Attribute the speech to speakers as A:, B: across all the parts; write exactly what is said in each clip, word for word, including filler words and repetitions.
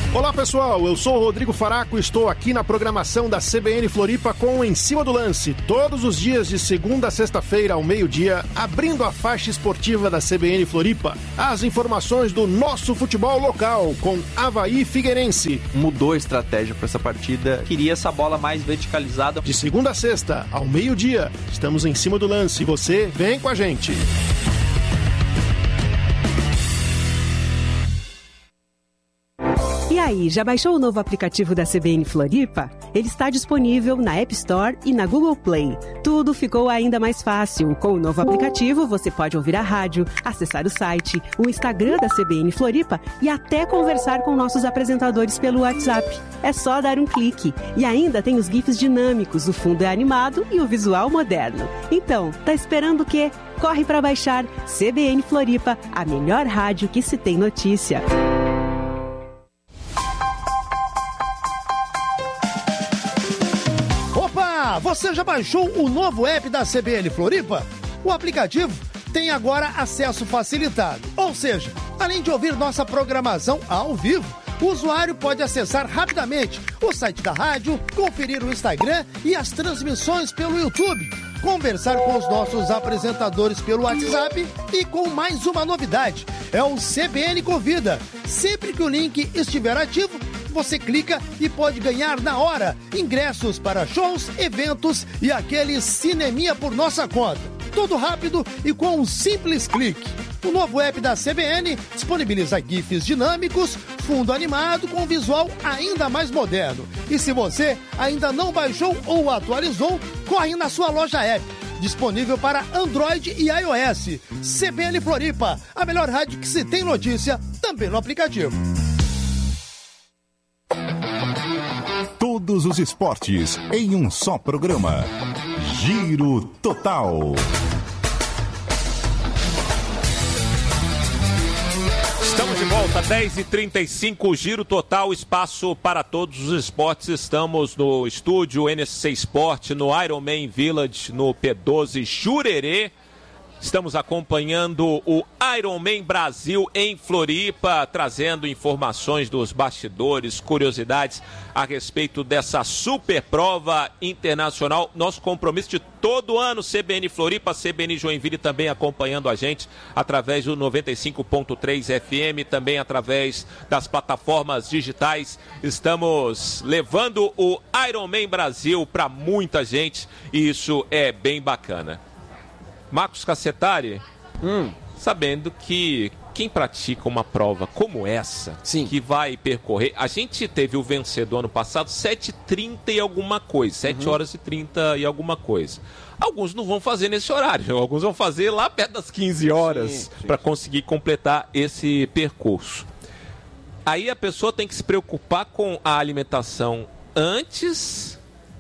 A: Olá pessoal, eu sou o Rodrigo Faraco e estou aqui na programação da C B N Floripa com o Em Cima do Lance, todos os dias de segunda a sexta-feira ao meio-dia, abrindo a faixa esportiva da C B N Floripa. As informações do nosso futebol local com Avaí Figueirense.
B: Mudou a estratégia para essa partida, queria essa bola mais verticalizada.
A: De segunda a sexta ao meio-dia, estamos em Cima do Lance e você vem com a gente.
C: E aí, já baixou o novo aplicativo da C B N Floripa? Ele está disponível na App Store e na Google Play. Tudo ficou ainda mais fácil. Com o novo aplicativo, você pode ouvir a rádio, acessar o site, o Instagram da C B N Floripa e até conversar com nossos apresentadores pelo WhatsApp. É só dar um clique. E ainda tem os GIFs dinâmicos, o fundo é animado e o visual moderno. Então, tá esperando o quê? Corre para baixar C B N Floripa, a melhor rádio que se tem notícia.
D: Você já baixou o novo app da C B N Floripa? O aplicativo tem agora acesso facilitado. Ou seja, além de ouvir nossa programação ao vivo, o usuário pode acessar rapidamente o site da rádio, conferir o Instagram e as transmissões pelo YouTube, conversar com os nossos apresentadores pelo WhatsApp e com mais uma novidade, é o C B N Convida. Sempre que o link estiver ativo, você clica e pode ganhar na hora ingressos para shows, eventos e aquele cineminha por nossa conta. Tudo rápido e com um simples clique. O novo app da C B N disponibiliza GIFs dinâmicos, fundo animado com visual ainda mais moderno. E se você ainda não baixou ou atualizou, corre na sua loja app. Disponível para Android e iOS. C B N Floripa, a melhor rádio que se tem notícia, também no aplicativo.
E: Todos os esportes em um só programa. Giro Total.
F: Estamos de volta, dez e trinta e cinco, Giro Total, espaço para todos os esportes. Estamos no estúdio N S C Sport, no Ironman Village, no P doze Jurerê. Estamos acompanhando o Ironman Brasil em Floripa, trazendo informações dos bastidores, curiosidades a respeito dessa super prova internacional. Nosso compromisso de todo ano, C B N Floripa, C B N Joinville também acompanhando a gente através do noventa e cinco ponto três F M, também através das plataformas digitais. Estamos levando o Ironman Brasil para muita gente e isso é bem bacana. Marcos Cassetari, hum. sabendo que quem pratica uma prova como essa, Sim. que vai percorrer... A gente teve o vencedor ano passado, sete e trinta e alguma coisa, sete uhum. horas e trinta e alguma coisa. Alguns não vão fazer nesse horário, alguns vão fazer lá perto das quinze horas para conseguir completar esse percurso. Aí a pessoa tem que se preocupar com a alimentação antes,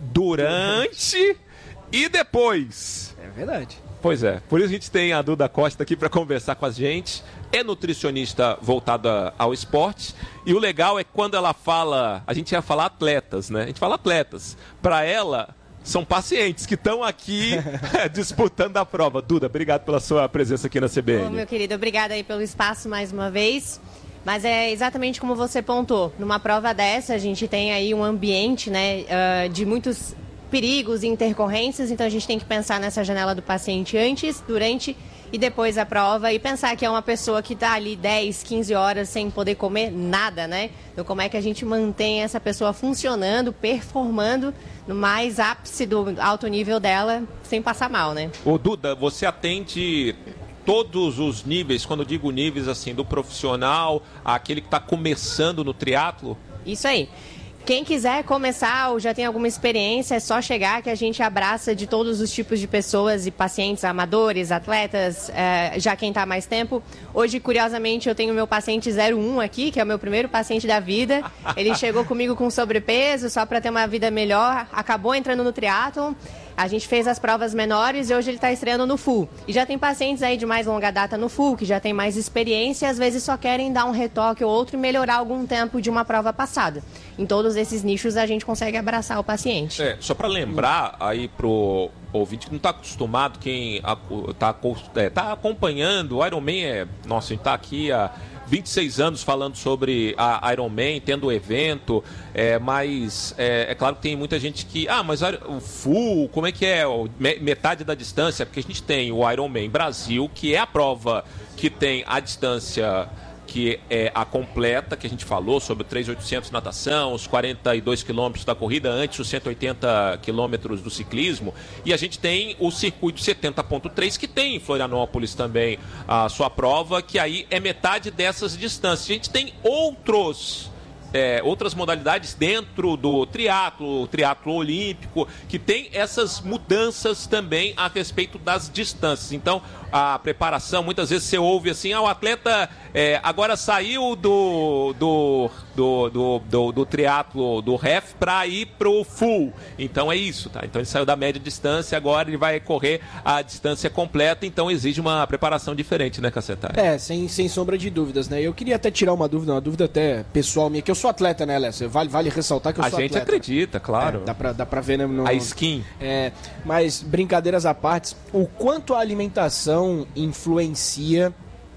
F: durante e depois.
G: É verdade.
F: Pois é, por isso a gente tem a Duda Costa aqui para conversar com a gente. É nutricionista voltada ao esporte. E o legal é que quando ela fala, a gente ia falar atletas, né? A gente fala atletas. Para ela, são pacientes que estão aqui disputando a prova. Duda, obrigado pela sua presença aqui na C B N.
H: Ô, meu querido, obrigada aí pelo espaço mais uma vez. Mas é exatamente como você pontuou. Numa prova dessa, a gente tem aí um ambiente, né, uh, de muitos perigos e intercorrências, então a gente tem que pensar nessa janela do paciente antes, durante e depois da prova e pensar que é uma pessoa que está ali dez, quinze horas sem poder comer nada, né? Então como é que a gente mantém essa pessoa funcionando, performando no mais ápice do alto nível dela, sem passar mal, né?
F: Ô Duda, você atende todos os níveis, quando eu digo níveis assim, do profissional, àquele que está começando no triatlo?
H: Isso aí. Quem quiser começar ou já tem alguma experiência, é só chegar que a gente abraça de todos os tipos de pessoas e pacientes, amadores, atletas, é, já quem está há mais tempo. Hoje, curiosamente, eu tenho o meu paciente zero um aqui, que é o meu primeiro paciente da vida. Ele chegou comigo com sobrepeso, só para ter uma vida melhor, acabou entrando no triatlon. A gente fez as provas menores e hoje ele está estreando no full. E já tem pacientes aí de mais longa data no full, que já tem mais experiência e às vezes só querem dar um retoque ou outro e melhorar algum tempo de uma prova passada. Em todos esses nichos a gente consegue abraçar o paciente.
F: É, só para lembrar aí pro ouvinte que não está acostumado, quem está é, tá acompanhando, o Ironman é... Nossa, a gente está aqui há vinte e seis anos falando sobre a Ironman, tendo o evento, é, mas é, é claro que tem muita gente que, ah, mas o full, como é que é? Metade da distância, porque a gente tem o Ironman Brasil, que é a prova que tem a distância que é a completa, que a gente falou sobre o três mil e oitocentos natação, os quarenta e dois quilômetros da corrida, antes os cento e oitenta quilômetros do ciclismo, e a gente tem o circuito setenta ponto três, que tem em Florianópolis também a sua prova, que aí é metade dessas distâncias. A gente tem outros... É, outras modalidades dentro do triatlo, triatlo olímpico, que tem essas mudanças também a respeito das distâncias. Então, a preparação, muitas vezes você ouve assim, ah, o atleta é, agora saiu do, do, do, do, do, do triatlo, do ref, para ir pro full. Então é isso, tá? Então ele saiu da média distância, agora ele vai correr a distância completa, então exige uma preparação diferente, né, Cacetari?
G: É, sem, sem sombra de dúvidas, né? Eu queria até tirar uma dúvida, uma dúvida até pessoal minha, que eu sou atleta, né, Lécio? Vale, vale ressaltar que eu
F: a
G: sou
F: atleta. A gente acredita, claro.
G: É, dá, pra, dá pra ver, né? No,
F: a skin.
G: É, mas, brincadeiras à parte, o quanto a alimentação influencia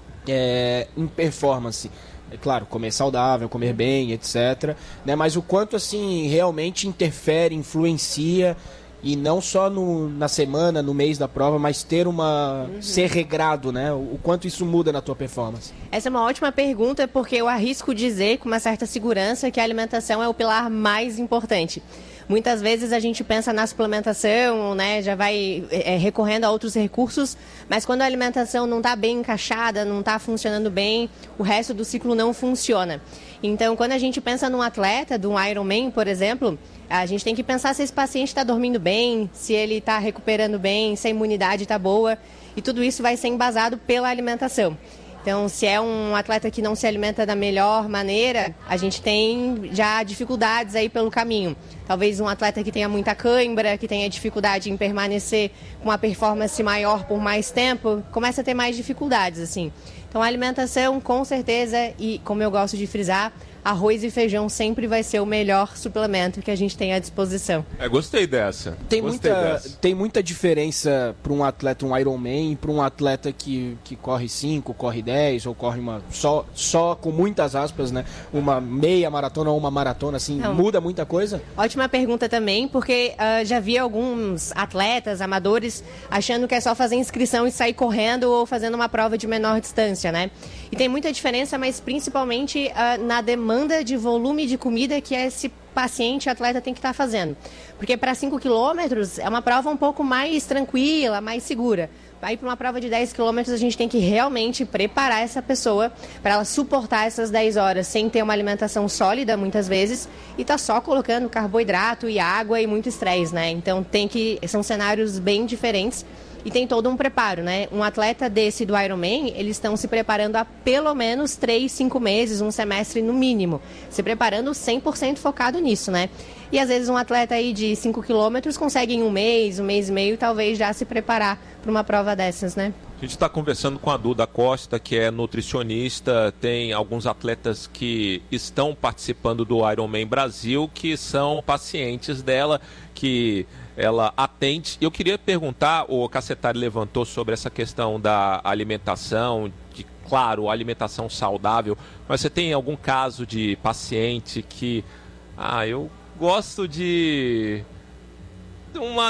G: é, em performance. É claro, comer saudável, comer bem, etcétera. Né? Mas o quanto, assim, realmente interfere, influencia, e não só no, na semana, no mês da prova, mas ter uma... Uhum. ser regrado, né? O, o quanto isso muda na tua performance?
H: Essa é uma ótima pergunta, porque eu arrisco dizer com uma certa segurança que a alimentação é o pilar mais importante. Muitas vezes a gente pensa na suplementação, né, já vai é, recorrendo a outros recursos, mas quando a alimentação não está bem encaixada, não está funcionando bem, o resto do ciclo não funciona. Então, quando a gente pensa num atleta, de um Ironman, por exemplo, a gente tem que pensar se esse paciente está dormindo bem, se ele está recuperando bem, se a imunidade está boa, e tudo isso vai ser embasado pela alimentação. Então, se é um atleta que não se alimenta da melhor maneira, a gente tem já dificuldades aí pelo caminho. Talvez um atleta que tenha muita cãibra, que tenha dificuldade em permanecer com uma performance maior por mais tempo, começa a ter mais dificuldades, assim. Então, a alimentação, com certeza, e como eu gosto de frisar, arroz e feijão sempre vai ser o melhor suplemento que a gente tem à disposição.
F: É, gostei dessa.
G: Tem,
F: gostei
G: muita,
F: dessa.
G: tem muita diferença para um atleta, um Ironman, e para um atleta que, que corre cinco, corre dez, ou corre uma só, só com muitas aspas, né? Uma meia maratona ou uma maratona, assim, Não. muda muita coisa?
H: Ótima pergunta também, porque uh, já vi alguns atletas, amadores, achando que é só fazer inscrição e sair correndo ou fazendo uma prova de menor distância, né? E tem muita diferença, mas principalmente uh, na demanda de volume de comida que esse paciente, atleta, tem que estar fazendo. Porque para cinco quilômetros é uma prova um pouco mais tranquila, mais segura. Aí para uma prova de dez quilômetros a gente tem que realmente preparar essa pessoa para ela suportar essas dez horas sem ter uma alimentação sólida muitas vezes e tá só colocando carboidrato e água e muito estresse, né? Então tem que são cenários bem diferentes. E tem todo um preparo, né? Um atleta desse do Ironman, eles estão se preparando há pelo menos três, cinco meses, um semestre no mínimo. Se preparando cem por cento focado nisso, né? E às vezes um atleta aí de cinco quilômetros consegue em um mês, um mês e meio, talvez já se preparar para uma prova dessas, né?
F: A gente está conversando com a Duda Costa, que é nutricionista, tem alguns atletas que estão participando do Ironman Brasil, que são pacientes dela, que ela atende. Eu queria perguntar, o Cacetari levantou sobre essa questão da alimentação, de, claro, alimentação saudável, mas você tem algum caso de paciente que, ah, eu gosto de... de uma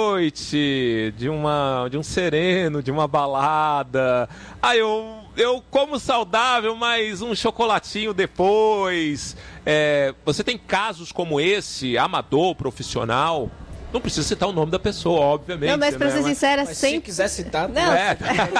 F: noite, de, uma, de um sereno, de uma balada. Ah, eu, eu como saudável, mas um chocolatinho depois. É, você tem casos como esse, amador, profissional? Não precisa citar o nome da pessoa, obviamente.
H: Não, mas pra
F: né?
H: ser sincera,
G: Mas
H: cem...
G: se quiser citar...
H: Não,
F: é.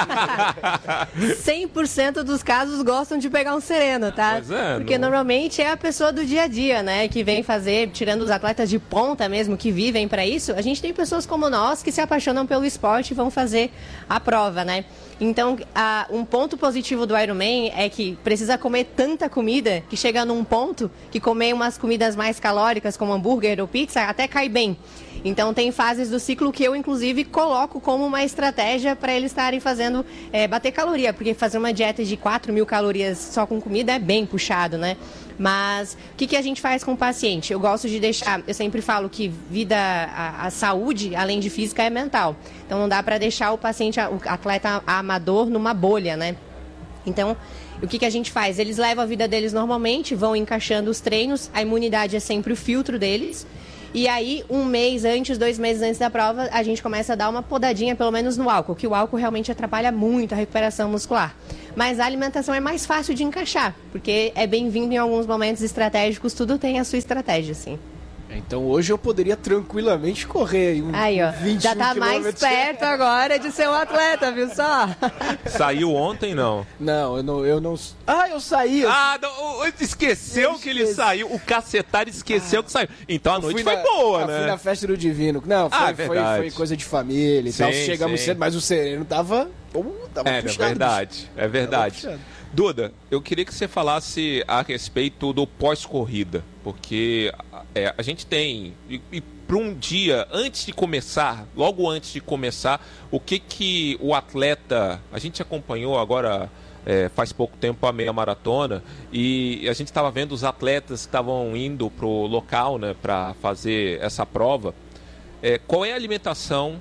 H: cem por cento dos casos gostam de pegar um sereno, tá?
F: Pois é,
H: Porque
F: não...
H: normalmente é a pessoa do dia a dia, né? Que vem fazer, tirando os atletas de ponta mesmo, que vivem pra isso. A gente tem pessoas como nós que se apaixonam pelo esporte e vão fazer a prova, né? Então, a, um ponto positivo do Ironman é que precisa comer tanta comida que chega num ponto que comer umas comidas mais calóricas, como hambúrguer ou pizza, até cai bem. Então, tem fases do ciclo que eu, inclusive, coloco como uma estratégia para eles estarem fazendo, é, bater caloria, porque fazer uma dieta de quatro mil calorias só com comida é bem puxado, né? Mas o que, que a gente faz com o paciente? Eu gosto de deixar, eu sempre falo que vida, a, a saúde, além de física, é mental. Então, não dá para deixar o paciente, o atleta amador, numa bolha, né? Então, O que, que a gente faz? Eles levam a vida deles normalmente, vão encaixando os treinos, a imunidade é sempre o filtro deles. E aí, um mês antes, dois meses antes da prova, a gente começa a dar uma podadinha, pelo menos no álcool, que o álcool realmente atrapalha muito a recuperação muscular. Mas a alimentação é mais fácil de encaixar, porque é bem-vindo em alguns momentos estratégicos, tudo tem a sua estratégia, assim.
G: Então hoje eu poderia tranquilamente correr um,
H: aí, ó,
G: vinte
H: já tá mais perto agora de ser um atleta, viu só?
F: Saiu ontem, não?
G: Não, eu não... Eu não... Ah, eu saí! Eu...
F: Ah, não, esqueceu eu que ele saiu. O cacetário esqueceu ah, que saiu. Então a noite foi
G: na,
F: boa,
G: eu
F: né?
G: Fui na festa do Divino. Não, foi, ah, foi, foi coisa de família e sim, tal. Chegamos sim. cedo, mas o Sereno tava... Uh, tava
F: é,
G: puxado,
F: é verdade, é verdade. Duda, eu queria que você falasse a respeito do pós-corrida, porque é, a gente tem, e, e para um dia, antes de começar, logo antes de começar, o que que o atleta, a gente acompanhou agora é, faz pouco tempo a meia maratona, e a gente estava vendo os atletas que estavam indo para o local, né, para fazer essa prova. É, qual é a alimentação?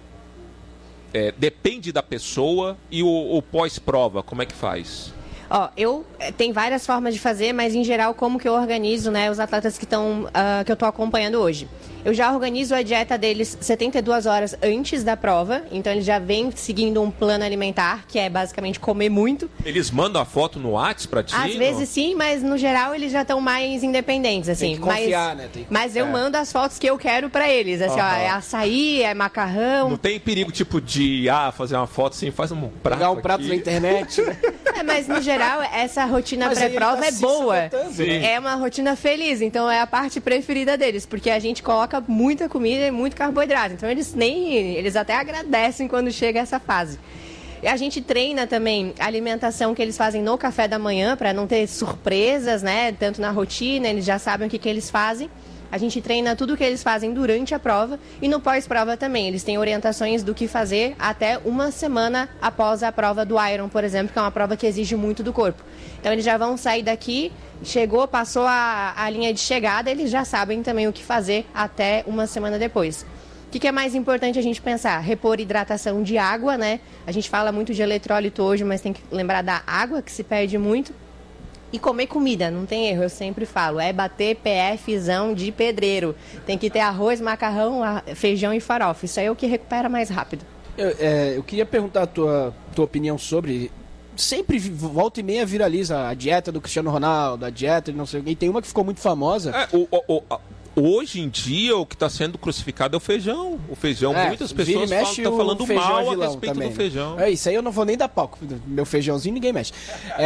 F: É, depende da pessoa, e o, o pós-prova, como é que faz?
H: Ó, eu tem várias formas de fazer, mas em geral como que eu organizo, né, os atletas que estão uh, que eu tô acompanhando hoje. Eu já organizo a dieta deles setenta e duas horas antes da prova, então eles já vêm seguindo um plano alimentar, que é basicamente comer muito.
F: Eles mandam a foto no WhatsApp pra ti?
H: Às vezes sim, mas no geral eles já estão mais independentes, assim.
G: Tem que confiar,
H: mas,
G: né? Tem que
H: mas eu mando as fotos que eu quero pra eles, assim, uhum. ó, é açaí, é macarrão.
F: Não tem perigo, tipo, de ah, fazer uma foto assim, faz um prato
G: Pegar um prato aqui na internet, né?
H: É, mas no geral, essa rotina pré-prova tá é boa. É uma rotina feliz, então é a parte preferida deles, porque a gente coloca muita comida e muito carboidrato. Então eles nem eles até agradecem quando chega essa fase. E a gente treina também a alimentação que eles fazem no café da manhã para não ter surpresas, né? Tanto na rotina, eles já sabem o que, que eles fazem. A gente treina tudo o que eles fazem durante a prova e no pós-prova também. Eles têm orientações do que fazer até uma semana após a prova do Iron, por exemplo, que é uma prova que exige muito do corpo. Então eles já vão sair daqui, chegou, passou a, a linha de chegada, eles já sabem também o que fazer até uma semana depois. O que, que é mais importante a gente pensar? Repor hidratação de água, né? A gente fala muito de eletrólito hoje, mas tem que lembrar da água, que se perde muito. E comer comida, não tem erro, eu sempre falo, é bater PFzão de pedreiro. Tem que ter arroz, macarrão, feijão e farofa. Isso aí é o que recupera mais rápido.
G: Eu, é, eu queria perguntar a tua, tua opinião sobre... Sempre volta e meia viraliza a dieta do Cristiano Ronaldo, a dieta de não sei o que. E tem uma que ficou muito famosa.
F: É, o, o, o, hoje em dia, o que está sendo crucificado é o feijão. O feijão, é, muitas pessoas estão falando mal a respeito também, do feijão.
G: É isso aí, eu não vou nem dar palco. Meu feijãozinho ninguém mexe.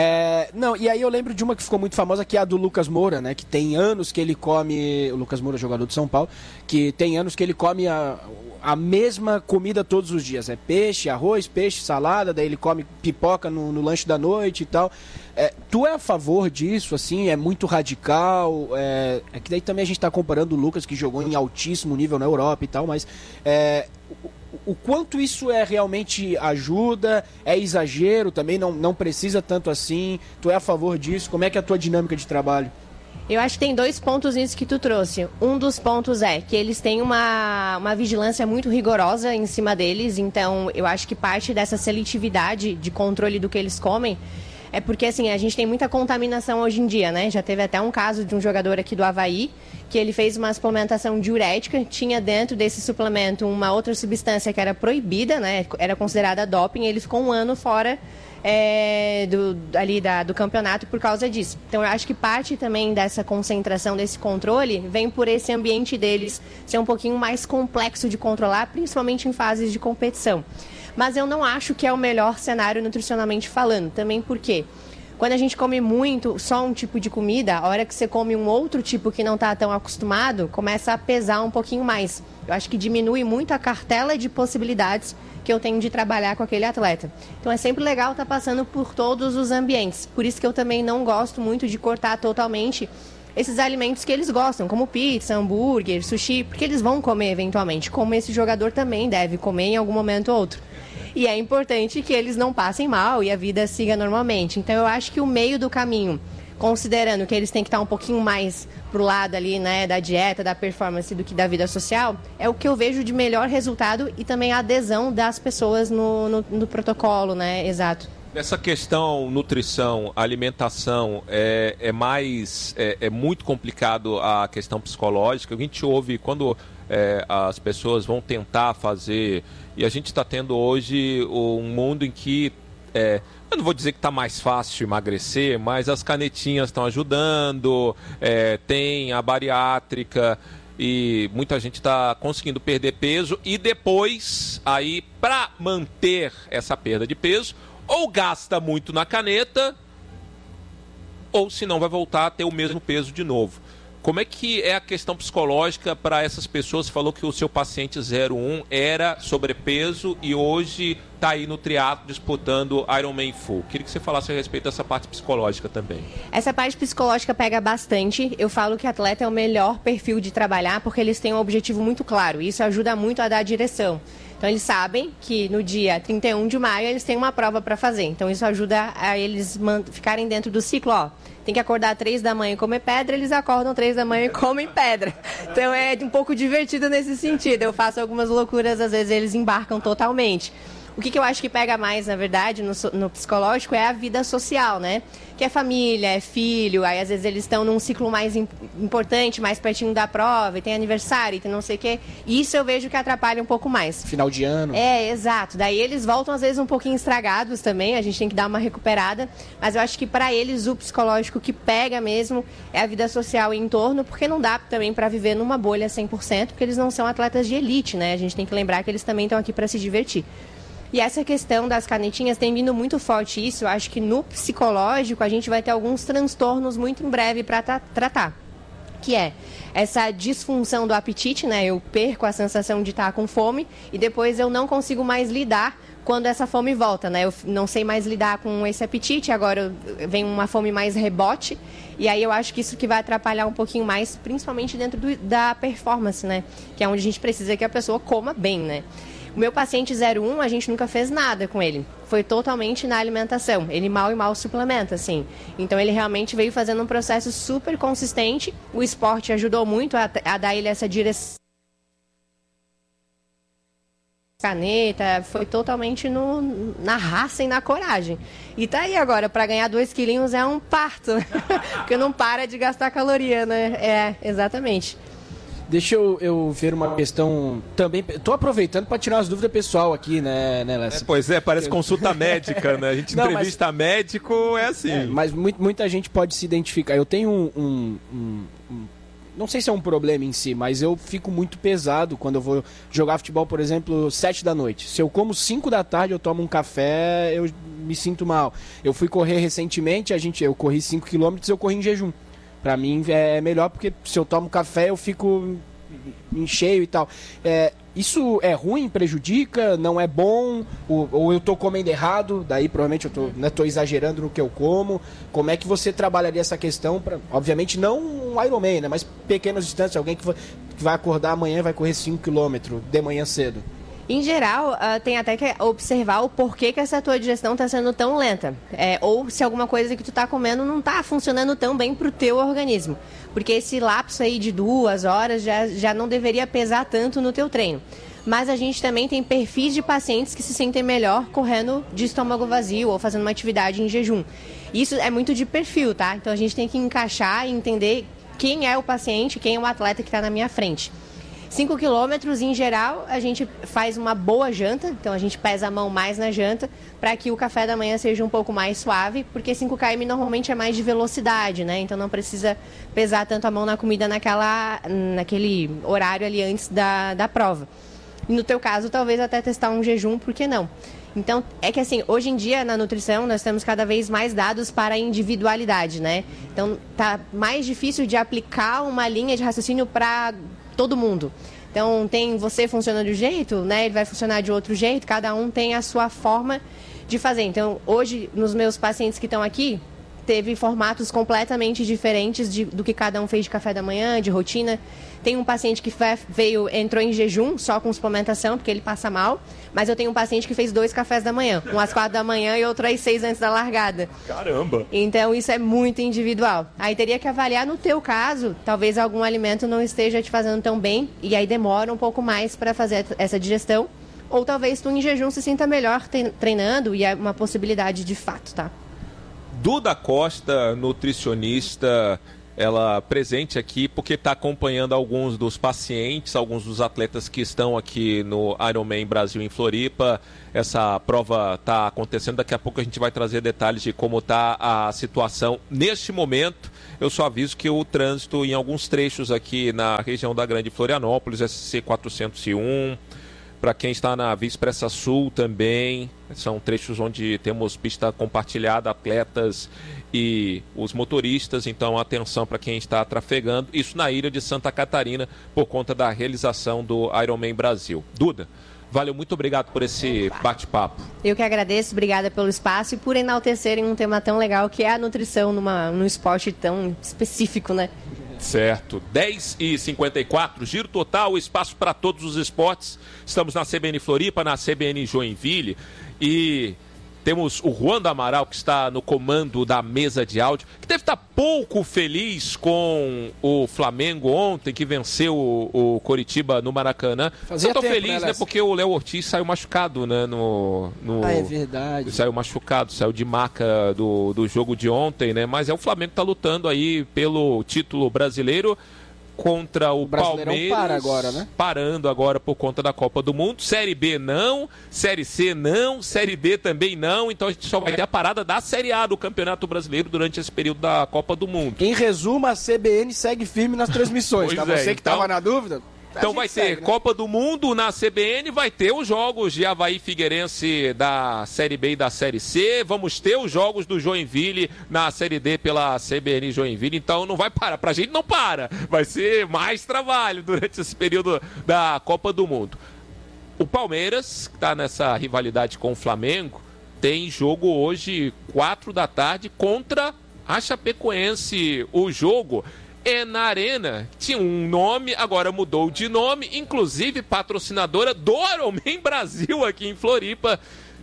G: É, não, e aí eu lembro de uma que ficou muito famosa, que é a do Lucas Moura, né? Que tem anos que ele come... O Lucas Moura, jogador de São Paulo, que tem anos que ele come a... a mesma comida todos os dias, é peixe, arroz, peixe, salada, daí ele come pipoca no, no lanche da noite e tal. É, tu é a favor disso, assim, é muito radical, é, é que daí também a gente tá comparando o Lucas, que jogou em altíssimo nível na Europa e tal, mas é, o, o quanto isso é realmente ajuda, é exagero também, não, não precisa tanto assim, tu é a favor disso, como é que é a tua dinâmica de trabalho?
H: Eu acho que tem dois pontos nisso que tu trouxe. Um dos pontos é que eles têm uma, uma vigilância muito rigorosa em cima deles, então eu acho que parte dessa seletividade de controle do que eles comem é porque, assim, a gente tem muita contaminação hoje em dia, né? Já teve até um caso de um jogador aqui do Avaí, que ele fez uma suplementação diurética, tinha dentro desse suplemento uma outra substância que era proibida, né? Era considerada doping, e ele ficou um ano fora é, do, ali da, do campeonato por causa disso. Então eu acho que parte também dessa concentração, desse controle, vem por esse ambiente deles ser um pouquinho mais complexo de controlar, principalmente em fases de competição. Mas eu não acho que é o melhor cenário nutricionalmente falando, também porque quando a gente come muito só um tipo de comida, a hora que você come um outro tipo que não está tão acostumado, começa a pesar um pouquinho mais. Eu acho que diminui muito a cartela de possibilidades que eu tenho de trabalhar com aquele atleta. Então é sempre legal estar passando por todos os ambientes. Por isso que eu também não gosto muito de cortar totalmente esses alimentos que eles gostam, como pizza, hambúrguer, sushi, porque eles vão comer eventualmente, como esse jogador também deve comer em algum momento ou outro. E é importante que eles não passem mal e a vida siga normalmente. Então eu acho que o meio do caminho, considerando que eles têm que estar um pouquinho mais pro lado ali, né, da dieta, da performance do que da vida social, é o que eu vejo de melhor resultado e também a adesão das pessoas no, no, no protocolo, né, exato.
F: Nessa questão nutrição, alimentação, é, é mais é, é muito complicado a questão psicológica. A gente ouve quando é, as pessoas vão tentar fazer, e a gente está tendo hoje um mundo em que é, eu não vou dizer que está mais fácil emagrecer, mas as canetinhas estão ajudando, é, tem a bariátrica e muita gente está conseguindo perder peso e depois, aí, para manter essa perda de peso, ou gasta muito na caneta, ou se não vai voltar a ter o mesmo peso de novo. Como é que é a questão psicológica para essas pessoas? Você falou que o seu paciente zero um era sobrepeso e hoje está aí no triatlo disputando Ironman Full. Queria que você falasse a respeito dessa parte psicológica também.
H: Essa parte psicológica pega bastante. Eu falo que atleta é o melhor perfil de trabalhar porque eles têm um objetivo muito claro. Isso ajuda muito a dar direção. Então, eles sabem que no dia trinta e um de maio eles têm uma prova para fazer. Então, isso ajuda a eles ficarem dentro do ciclo. Ó, tem que acordar três da manhã e comer pedra, eles acordam três da manhã e comem pedra. Então, é um pouco divertido nesse sentido. Eu faço algumas loucuras, às vezes eles embarcam totalmente. O que, que eu acho que pega mais, na verdade, no, no psicológico é a vida social, né? Que é família, é filho, aí às vezes eles estão num ciclo mais im- importante, mais pertinho da prova, e tem aniversário, e tem não sei o quê. Isso eu vejo que atrapalha um pouco mais.
G: Final de ano.
H: É, exato. Daí eles voltam às vezes um pouquinho estragados também, a gente tem que dar uma recuperada. Mas eu acho que para eles o psicológico que pega mesmo é a vida social em torno, porque não dá também para viver numa bolha cem por cento, porque eles não são atletas de elite, né? A gente tem que lembrar que eles também estão aqui para se divertir. E essa questão das canetinhas tem vindo muito forte isso. Eu acho que no psicológico a gente vai ter alguns transtornos muito em breve para tra- tratar. Que é essa disfunção do apetite, né? Eu perco a sensação de estar com fome e depois eu não consigo mais lidar quando essa fome volta, né? Eu não sei mais lidar com esse apetite, agora vem uma fome mais rebote. E aí eu acho que isso que vai atrapalhar um pouquinho mais, principalmente dentro do, da performance, né? Que é onde a gente precisa que a pessoa coma bem, né? O meu paciente zero um, a gente nunca fez nada com ele. Foi totalmente na alimentação. Ele mal e mal suplementa, assim. Então, ele realmente veio fazendo um processo super consistente. O esporte ajudou muito a, a dar ele essa direção. Caneta, foi totalmente no, na raça e na coragem. E tá aí agora, para ganhar dois quilinhos é um parto. Porque não para de gastar caloria, né? É, exatamente.
G: Deixa eu, eu ver uma questão também. Estou aproveitando para tirar as dúvidas pessoal aqui, né, né Lécio?
F: É, pois é, parece consulta médica, né? A gente
G: Não,
F: entrevista
G: mas,
F: médico, é assim.
G: É, mas muito, muita gente pode se identificar. Eu tenho um, um, um, um. Não sei se é um problema em si, mas eu fico muito pesado quando eu vou jogar futebol, por exemplo, sete da noite. Se eu como cinco da tarde, eu tomo um café, eu me sinto mal. Eu fui correr recentemente, a gente, eu corri cinco quilômetros, eu corri em jejum. Pra mim é melhor porque se eu tomo café eu fico em cheio e tal. É, isso é ruim, prejudica, não é bom? Ou, ou eu tô comendo errado, daí provavelmente eu tô, né, tô exagerando no que eu como. Como é que você trabalharia essa questão? Pra, obviamente não um Ironman, né, mas pequenas distâncias, alguém que vai, que vai acordar amanhã e vai correr cinco quilômetros de manhã cedo.
H: Em geral, uh, tem até que observar o porquê que essa tua digestão está sendo tão lenta. É, ou se alguma coisa que tu está comendo não está funcionando tão bem para o teu organismo. Porque esse lapso aí de duas horas já, já não deveria pesar tanto no teu treino. Mas a gente também tem perfis de pacientes que se sentem melhor correndo de estômago vazio ou fazendo uma atividade em jejum. Isso é muito de perfil, tá? Então a gente tem que encaixar e entender quem é o paciente, quem é o atleta que está na minha frente. cinco quilômetros, em geral, a gente faz uma boa janta, então a gente pesa a mão mais na janta, para que o café da manhã seja um pouco mais suave, porque cinco quilômetros normalmente é mais de velocidade, né? Então não precisa pesar tanto a mão na comida naquela, naquele horário ali antes da, da prova. E no teu caso, talvez até testar um jejum, por que não? Então, é que assim, hoje em dia na nutrição nós temos cada vez mais dados para a individualidade, né? Então tá mais difícil de aplicar uma linha de raciocínio para todo mundo. Então, tem você funciona de um jeito, né? Ele vai funcionar de outro jeito, cada um tem a sua forma de fazer. Então, hoje, nos meus pacientes que estão aqui, teve formatos completamente diferentes de, do que cada um fez de café da manhã, de rotina. Tem um paciente que veio, entrou em jejum só com suplementação, porque ele passa mal, mas eu tenho um paciente que fez dois cafés da manhã, um às quatro da manhã e outro às seis antes da largada.
F: Caramba!
H: Então isso é muito individual. Aí teria que avaliar no teu caso, talvez algum alimento não esteja te fazendo tão bem, e aí demora um pouco mais para fazer essa digestão, ou talvez tu em jejum se sinta melhor treinando e é uma possibilidade de fato, tá?
F: Duda Costa, nutricionista, ela presente aqui porque está acompanhando alguns dos pacientes, alguns dos atletas que estão aqui no Ironman Brasil em Floripa. Essa prova está acontecendo, daqui a pouco a gente vai trazer detalhes de como está a situação neste momento. Eu só aviso que o trânsito em alguns trechos aqui na região da Grande Florianópolis, S C quatrocentos e um, para quem está na Via Expressa Sul também, são trechos onde temos pista compartilhada, atletas e os motoristas, então atenção para quem está trafegando, isso na ilha de Santa Catarina, por conta da realização do Ironman Brasil. Duda, valeu, muito obrigado por esse bate-papo.
H: Eu que agradeço, obrigada pelo espaço e por enaltecerem um tema tão legal que é a nutrição numa, num esporte tão específico, né?
F: Certo, dez e cinquenta e quatro, giro total, espaço para todos os esportes. Estamos na C B N Floripa, na C B N Joinville e temos o Juan do Amaral, que está no comando da mesa de áudio, que deve estar pouco feliz com o Flamengo ontem, que venceu o, o Coritiba no Maracanã.
G: Fazia
F: Eu tô
G: tempo,
F: feliz, né, porque o Léo Ortiz saiu machucado, né, no... no...
G: Ah, é verdade.
F: Saiu machucado, saiu de maca do, do jogo de ontem, né, mas é o Flamengo que tá lutando aí pelo título brasileiro contra o, o Palmeiras,
G: para agora, né?
F: Parando agora por conta da Copa do Mundo. Série B não, Série C não, Série D também não, então a gente só vai ter a parada da Série A do Campeonato Brasileiro durante esse período da Copa do Mundo.
G: Em resumo, a C B N segue firme nas transmissões, tá?
F: É,
G: Você que
F: então...
G: estava na dúvida...
F: Então vai ter segue, né? Copa do Mundo na C B N, vai ter os jogos de Avaí Figueirense da Série B e da Série C, vamos ter os jogos do Joinville na Série D pela C B N Joinville, então não vai parar, pra gente não para, vai ser mais trabalho durante esse período da Copa do Mundo. O Palmeiras, que está nessa rivalidade com o Flamengo, tem jogo hoje, quatro da tarde, contra a Chapecoense. O jogo é na Arena, tinha um nome, agora mudou de nome, inclusive patrocinadora do Ironman Brasil aqui em Floripa.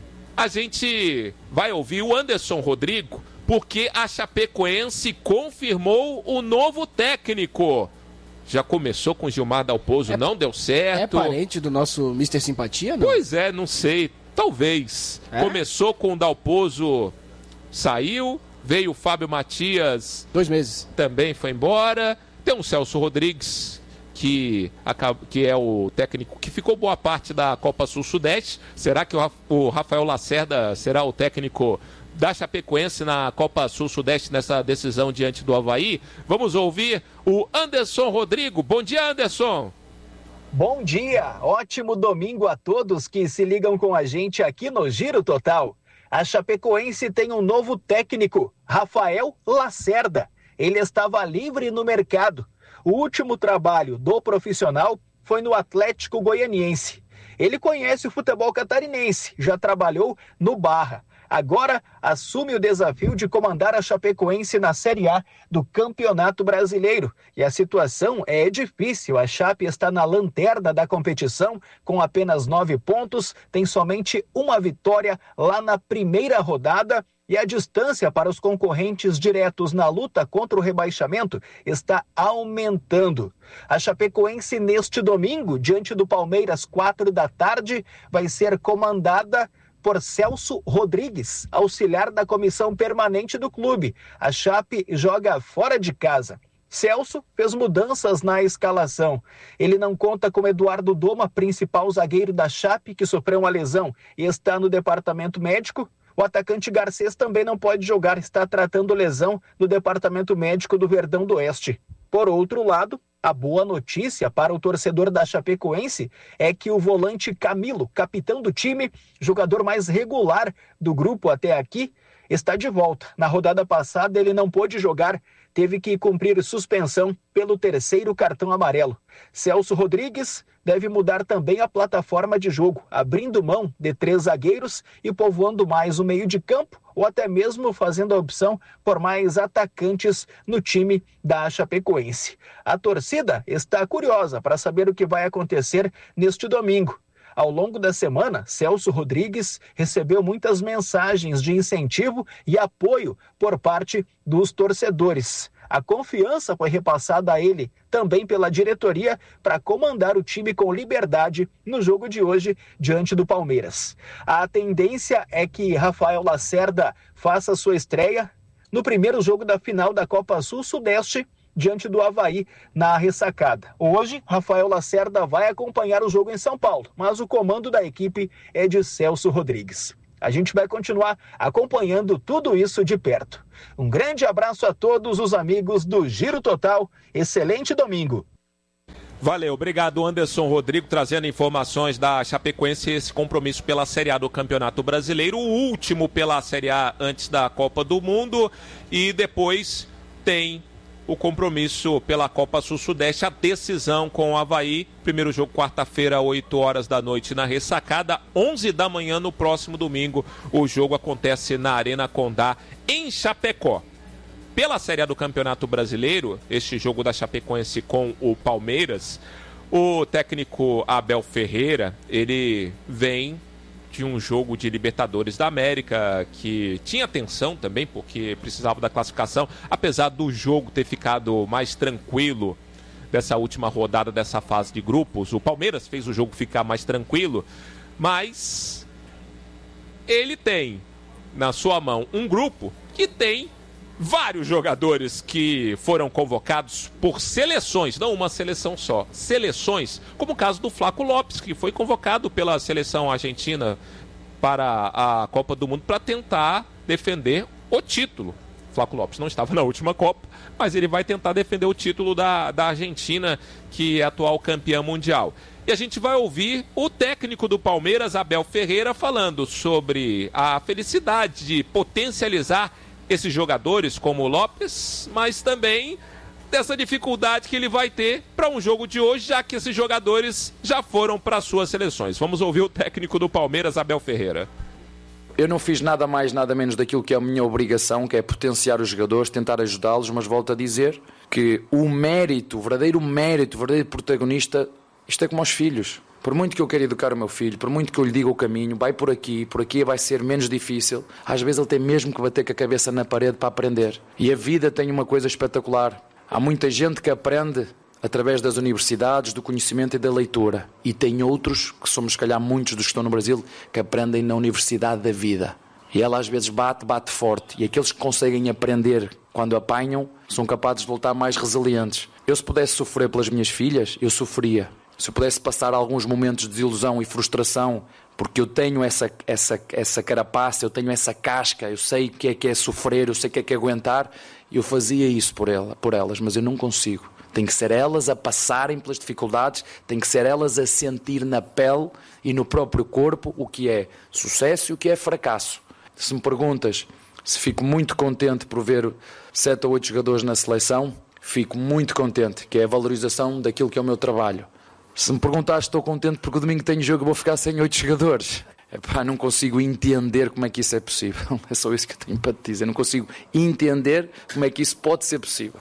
F: A gente vai ouvir o Anderson Rodrigo, porque a Chapecoense confirmou o novo técnico. Já começou com Gilmar Dalpozo, é, não deu certo.
G: É parente do nosso mister Simpatia, não?
F: Pois é, não sei, talvez. É? Começou com o Dalpozo, saiu... Veio o Fábio Matias.
G: Dois meses.
F: Também foi embora. Tem o Celso Rodrigues, que, que é o técnico que ficou boa parte da Copa Sul-Sudeste. Será que o Rafael Lacerda será o técnico da Chapecoense na Copa Sul-Sudeste nessa decisão diante do Avaí? Vamos ouvir o Anderson Rodrigo. Bom dia, Anderson.
I: Bom dia. Ótimo domingo a todos que se ligam com a gente aqui no Giro Total. A Chapecoense tem um novo técnico, Rafael Lacerda. Ele estava livre no mercado. O último trabalho do profissional foi no Atlético Goianiense. Ele conhece o futebol catarinense, já trabalhou no Barra. Agora assume o desafio de comandar a Chapecoense na Série A do Campeonato Brasileiro. E a situação é difícil. A Chape está na lanterna da competição com apenas nove pontos, tem somente uma vitória lá na primeira rodada e a distância para os concorrentes diretos na luta contra o rebaixamento está aumentando. A Chapecoense neste domingo, diante do Palmeiras, quatro da tarde, vai ser comandada por Celso Rodrigues, auxiliar da comissão permanente do clube. A Chape joga fora de casa. Celso fez mudanças na escalação. Ele não conta com Eduardo Doma, principal zagueiro da Chape, que sofreu uma lesão e está no departamento médico. O atacante Garcês também não pode jogar, está tratando lesão no departamento médico do Verdão do Oeste. Por outro lado, a boa notícia para o torcedor da Chapecoense é que o volante Camilo, capitão do time, jogador mais regular do grupo até aqui, está de volta. Na rodada passada ele não pôde jogar, teve que cumprir suspensão pelo terceiro cartão amarelo. Celso Rodrigues deve mudar também a plataforma de jogo, abrindo mão de três zagueiros e povoando mais o meio de campo, ou até mesmo fazendo a opção por mais atacantes no time da Chapecoense. A torcida está curiosa para saber o que vai acontecer neste domingo. Ao longo da semana, Celso Rodrigues recebeu muitas mensagens de incentivo e apoio por parte dos torcedores. A confiança foi repassada a ele, também pela diretoria, para comandar o time com liberdade no jogo de hoje diante do Palmeiras. A tendência é que Rafael Lacerda faça sua estreia no primeiro jogo da final da Copa Sul-Sudeste, diante do Avaí na ressacada. Hoje, Rafael Lacerda vai acompanhar o jogo em São Paulo, mas o comando da equipe é de Celso Rodrigues. A gente vai continuar acompanhando tudo isso de perto. Um grande abraço a todos os amigos do Giro Total. Excelente domingo.
F: Valeu, obrigado Anderson Rodrigo, trazendo informações da Chapecoense, esse compromisso pela Série A do Campeonato Brasileiro, o último pela Série A antes da Copa do Mundo, e depois tem o compromisso pela Copa Sul-Sudeste, a decisão com o Avaí. Primeiro jogo quarta-feira, oito horas da noite na ressacada, onze da manhã no próximo domingo. O jogo acontece na Arena Condá, em Chapecó. Pela Série A do Campeonato Brasileiro, este jogo da Chapecoense com o Palmeiras, o técnico Abel Ferreira, ele vem de um jogo de Libertadores da América que tinha tensão também, porque precisava da classificação, apesar do jogo ter ficado mais tranquilo dessa última rodada dessa fase de grupos. O Palmeiras fez o jogo ficar mais tranquilo, mas ele tem na sua mão um grupo que tem vários jogadores que foram convocados por seleções, não uma seleção só, seleções, como o caso do Flaco Lopes, que foi convocado pela seleção argentina para a Copa do Mundo para tentar defender o título. Flaco Lopes não estava na última Copa, mas ele vai tentar defender o título da, da Argentina, que é atual campeã mundial. E a gente vai ouvir o técnico do Palmeiras, Abel Ferreira, falando sobre a felicidade de potencializar esses jogadores como o Lopes, mas também dessa dificuldade que ele vai ter para um jogo de hoje, já que esses jogadores já foram para suas seleções. Vamos ouvir o técnico do Palmeiras, Abel Ferreira.
J: Eu não fiz nada mais, nada menos daquilo que é a minha obrigação, que é potenciar os jogadores, tentar ajudá-los, mas volto a dizer que o mérito, o verdadeiro mérito, o verdadeiro protagonista, isto é como aos filhos. Por muito que eu queira educar o meu filho, por muito que eu lhe diga o caminho, vai por aqui, por aqui vai ser menos difícil, às vezes ele tem mesmo que bater com a cabeça na parede para aprender. E a vida tem uma coisa espetacular. Há muita gente que aprende através das universidades, do conhecimento e da leitura. E tem outros, que somos se calhar muitos dos que estão no Brasil, que aprendem na universidade da vida. E ela às vezes bate, bate forte. E aqueles que conseguem aprender quando apanham, são capazes de voltar mais resilientes. Eu se pudesse sofrer pelas minhas filhas, eu sofria. Se eu pudesse passar alguns momentos de desilusão e frustração, porque eu tenho essa, essa, essa carapaça, eu tenho essa casca, eu sei o que é que é sofrer, eu sei o que é que é aguentar, eu fazia isso por, ela, por elas, mas eu não consigo. Tem que ser elas a passarem pelas dificuldades, tem que ser elas a sentir na pele e no próprio corpo o que é sucesso e o que é fracasso. Se me perguntas se fico muito contente por ver sete ou oito jogadores na seleção, fico muito contente, que é a valorização daquilo que é o meu trabalho. Se me perguntares se estou contente porque o domingo tenho jogo e vou ficar sem oito jogadores, epá, não consigo entender como é que isso é possível. É só isso que eu tenho para te dizer. Não consigo entender como é que isso pode ser possível.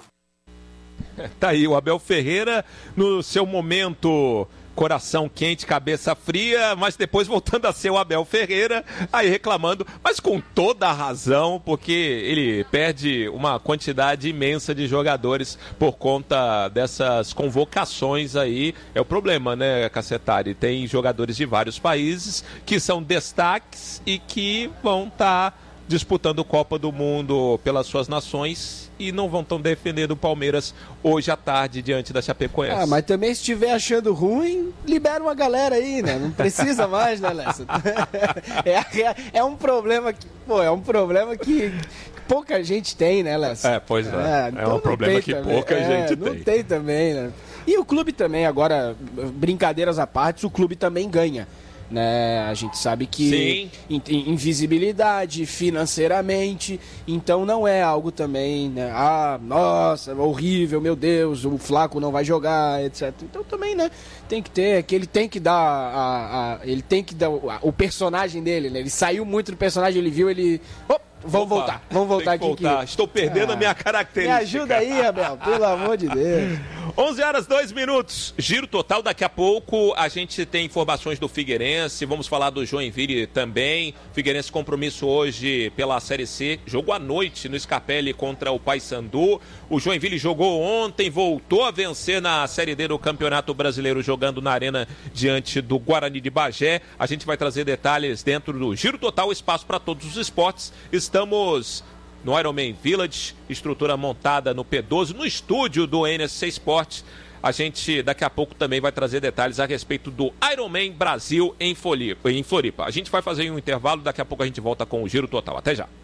F: Tá aí o Abel Ferreira no seu momento coração quente, cabeça fria, mas depois voltando a ser o Abel Ferreira, aí reclamando, mas com toda a razão, porque ele perde uma quantidade imensa de jogadores por conta dessas convocações aí. É o problema, né, Cacetari? Tem jogadores de vários países que são destaques e que vão estar tá disputando Copa do Mundo pelas suas nações e não vão tão defendendo o Palmeiras hoje à tarde diante da Chapecoense.
G: Ah, mas também se estiver achando ruim, libera uma galera aí, né? Não precisa mais, né, Lessa? É, é, é um problema que, pô, é um problema que pouca gente tem, né, Lessa?
F: É, pois é. É, então é um problema que também. pouca é, gente
G: não
F: tem.
G: Não tem também, né? E o clube também, agora, brincadeiras à parte, o clube também ganha. Né? A gente sabe que in, in, invisibilidade financeiramente, então não é algo também, né? Ah, nossa, horrível, meu Deus, o Flaco não vai jogar, etcétera. Então também, né? Tem que ter, que ele tem que dar a, a, ele tem que dar o, a, o personagem dele, né? Ele saiu muito do personagem, ele viu, ele oh, vamos Opa, voltar, vamos voltar aqui.
F: Voltar. Que... Estou perdendo ah, a minha característica.
G: Me ajuda aí, Abel, pelo amor de Deus.
F: onze horas, dois minutos. Giro total. Daqui a pouco a gente tem informações do Figueirense. Vamos falar do Joinville também. Figueirense compromisso hoje pela Série C. Jogo à noite no Scarpelli contra o Paysandu. O Joinville jogou ontem, voltou a vencer na Série D do Campeonato Brasileiro, jogando na Arena diante do Guarani de Bagé. A gente vai trazer detalhes dentro do Giro Total, espaço para todos os esportes. Estamos no Ironman Village, estrutura montada no P doze, no estúdio do N S C Esportes. A gente daqui a pouco também vai trazer detalhes a respeito do Ironman Brasil em Floripa. A gente vai fazer um intervalo, daqui a pouco a gente volta com o Giro Total. Até já.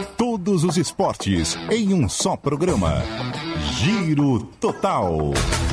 E: Todos os esportes em um só programa. Giro Total.